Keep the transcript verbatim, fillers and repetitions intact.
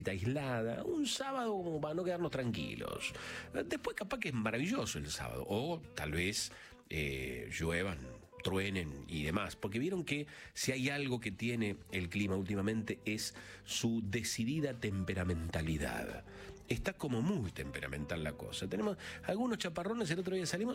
aislada, un sábado como para no quedarnos tranquilos. Después capaz que es maravilloso el sábado, o tal vez eh, lluevan, truenen y demás, porque vieron que si hay algo que tiene el clima últimamente es su decidida temperamentalidad. Está como muy temperamental la cosa. Tenemos algunos chaparrones, el otro día salimos,